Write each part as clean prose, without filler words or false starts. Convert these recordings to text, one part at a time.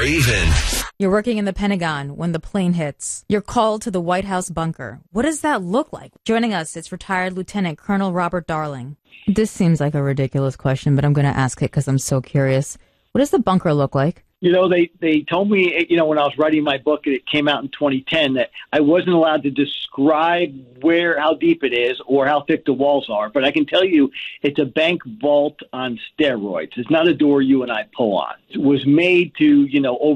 Raven. You're working in the Pentagon when the plane hits. You're called to the White House bunker. What does that look like? Joining us, it's retired Lieutenant Colonel Robert Darling. This seems like a ridiculous question, but I'm going to ask it because I'm so curious. What does the bunker look like? You know, they told me, when I was writing my book, it came out in 2010, that I wasn't allowed to describe how deep it is or how thick the walls are. But I can tell you it's a bank vault on steroids. It's not a door you and I pull on. It was made to,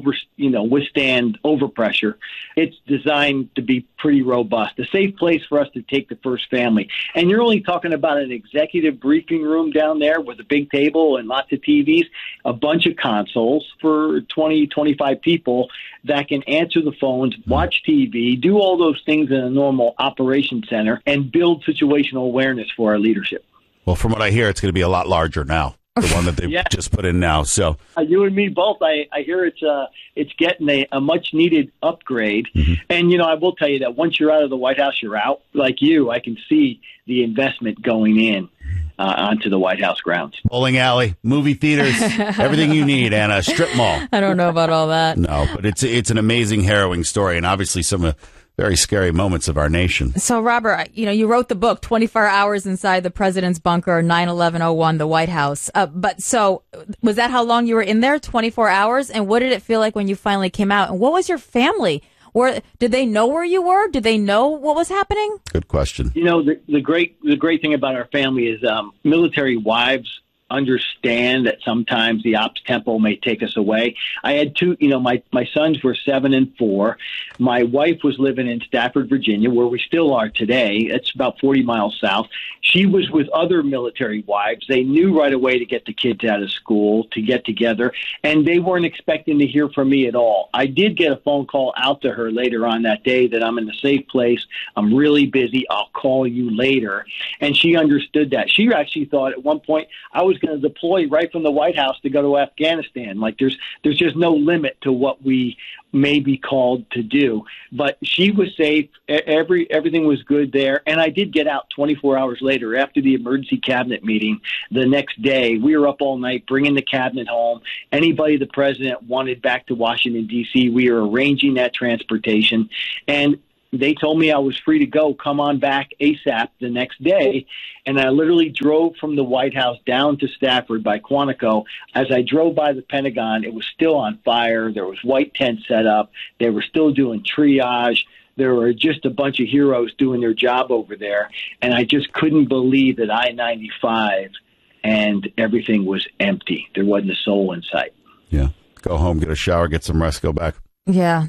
withstand overpressure. It's designed to be pretty robust, a safe place for us to take the first family. And you're only talking about an executive briefing room down there with a big table and lots of TVs, a bunch of consoles for 20, 25 people that can answer the phones, watch TV, do all those things in a normal operation center, and build situational awareness for our leadership. Well, from what I hear, it's going to be a lot larger now, the one that they've just put in now. So you and me both. I hear it's getting a much needed upgrade. Mm-hmm. And I will tell you that once you're out of the White House, you're out. Like you, I can see the investment going in onto the White House grounds. Bowling alley, movie theaters, everything you need, and a strip mall. I don't know about all that. No, but it's an amazing, harrowing story, and obviously some very scary moments of our nation. So, Robert, you wrote the book, 24 Hours Inside the President's Bunker, 9/11/01, the White House. But so, was that how long you were in there, 24 hours? And what did it feel like when you finally came out? And what was your family? Did they know where you were? Did they know what was happening? Good question. The great thing about our family is military wives understand that sometimes the ops tempo may take us away. I had two, my sons were 7 and 4. My wife was living in Stafford, Virginia, where we still are today. It's about 40 miles south. She was with other military wives. They knew right away to get the kids out of school, to get together, and they weren't expecting to hear from me at all. I did get a phone call out to her later on that day that I'm in a safe place. I'm really busy. I'll call you later. And she understood that. She actually thought at one point I was going to deploy right from the White House to go to Afghanistan. Like there's just no limit to what we may be called to do. But she was safe. Everything was good there. And I did get out 24 hours later after the emergency cabinet meeting. The next day, we were up all night bringing the cabinet home. Anybody the president wanted back to Washington, D.C., we were arranging that transportation. And they told me I was free to go, come on back ASAP the next day. And I literally drove from the White House down to Stafford by Quantico. As I drove by the Pentagon, it was still on fire. There was white tents set up. They were still doing triage. There were just a bunch of heroes doing their job over there. And I just couldn't believe that I-95 and everything was empty. There wasn't a soul in sight. Yeah. Go home, get a shower, get some rest, go back. Yeah.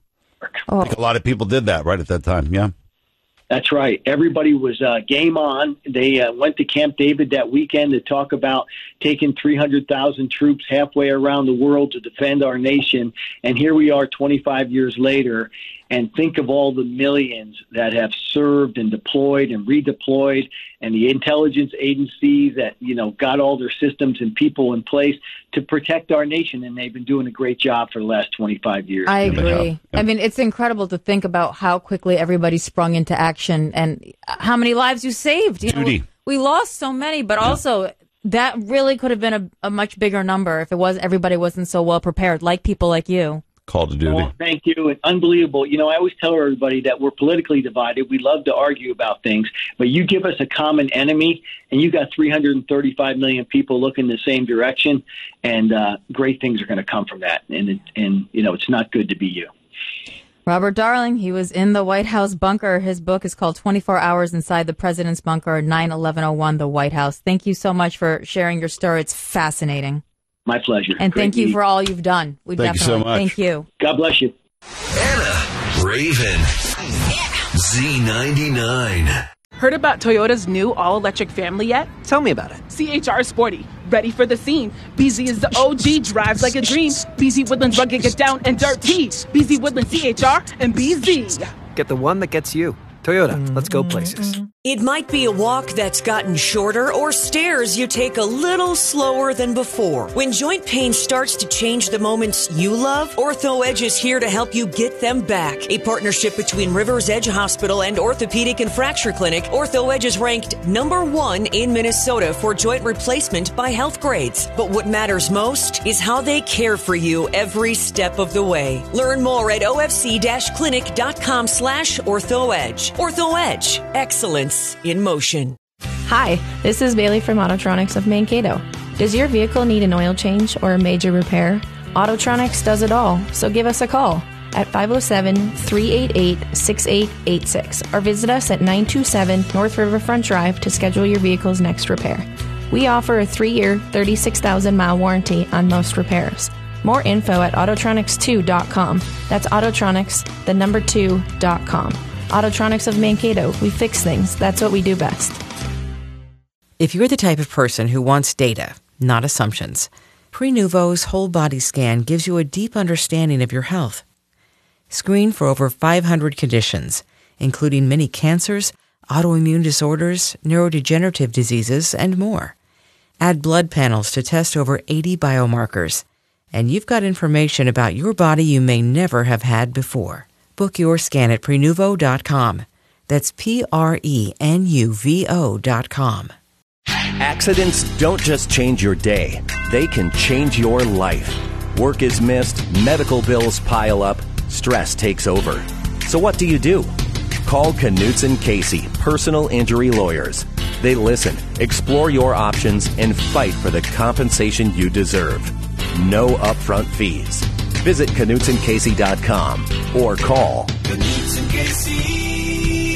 I think a lot of people did that right at that time. Yeah. That's right. Everybody was game on. They went to Camp David that weekend to talk about taking 300,000 troops halfway around the world to defend our nation. And here we are 25 years later. And think of all the millions that have served and deployed and redeployed, and the intelligence agencies that, got all their systems and people in place to protect our nation. And they've been doing a great job for the last 25 years. I agree. Yeah. I mean, it's incredible to think about how quickly everybody sprung into action and how many lives you saved. Judy. We lost so many, but also that really could have been a much bigger number if everybody wasn't so well prepared, like people like you. Call to duty. Oh, thank you. And unbelievable. I always tell everybody that we're politically divided. We love to argue about things, but you give us a common enemy and you got 335 million people looking the same direction, and great things are going to come from that. And it's not good to be you. Robert Darling, he was in the White House bunker. His book is called 24 Hours Inside the President's Bunker, 9/11/01, the White House. Thank you so much for sharing your story. It's fascinating. My pleasure. And thank you for all you've done. Thank you so much. Thank you. God bless you. Anna Raven. Z99. Heard about Toyota's new all-electric family yet? Tell me about it. CHR Sporty. Ready for the scene. BZ is the OG, drives like a dream. BZ Woodlands rugged, get down and dirty. BZ Woodlands, CHR, and BZ. Get the one that gets you. Toyota, let's go places. It might be a walk that's gotten shorter or stairs you take a little slower than before. When joint pain starts to change the moments you love, OrthoEdge is here to help you get them back. A partnership between Rivers Edge Hospital and Orthopedic and Fracture Clinic, OrthoEdge is ranked #1 in Minnesota for joint replacement by Health Grades. But what matters most is how they care for you every step of the way. Learn more at ofc-clinic.com/OrthoEdge. OrthoEdge, excellence in motion. Hi, this is Bailey from Autotronics of Mankato. Does your vehicle need an oil change or a major repair? Autotronics does it all, so give us a call at 507-388-6886 or visit us at 927 North Riverfront Drive to schedule your vehicle's next repair. We offer a 3-year, 36,000-mile warranty on most repairs. More info at Autotronics2.com. That's Autotronics, the number 2.com. Autotronics of Mankato. We fix things. That's what we do best. If you're the type of person who wants data, not assumptions, Prenuvo's whole body scan gives you a deep understanding of your health. Screen for over 500 conditions, including many cancers, autoimmune disorders, neurodegenerative diseases, and more. Add blood panels to test over 80 biomarkers, and you've got information about your body you may never have had before. Book your scan at Prenuvo.com. That's Prenuvo.com. Accidents don't just change your day. They can change your life. Work is missed, medical bills pile up, stress takes over. So what do? Call Knutson Casey, personal injury lawyers. They listen, explore your options, and fight for the compensation you deserve. No upfront fees. Visit KnutsonCasey.com or call Knutson Casey,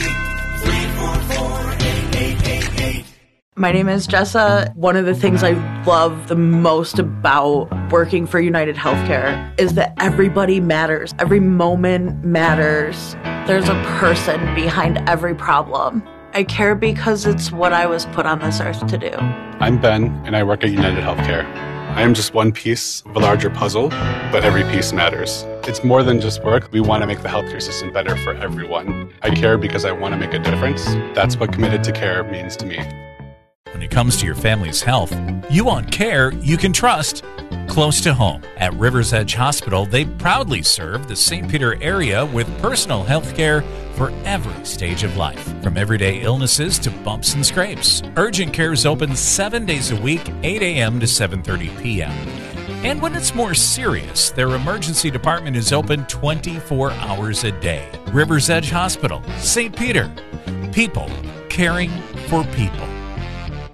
344-8888. My name is Jessa. One of the things I love the most about working for United Healthcare is that everybody matters. Every moment matters. There's a person behind every problem. I care because it's what I was put on this earth to do. I'm Ben, and I work at United Healthcare. I am just one piece of a larger puzzle, but every piece matters. It's more than just work. We want to make the healthcare system better for everyone. I care because I want to make a difference. That's what committed to care means to me. When it comes to your family's health, you want care you can trust close to home. At Rivers Edge Hospital, they proudly serve the St. Peter area with personal health care for every stage of life, from everyday illnesses to bumps and scrapes. Urgent care is open 7 days a week, 8 a.m. to 7:30 p.m. And when it's more serious, their emergency department is open 24 hours a day. Rivers Edge Hospital, St. Peter. People caring for people.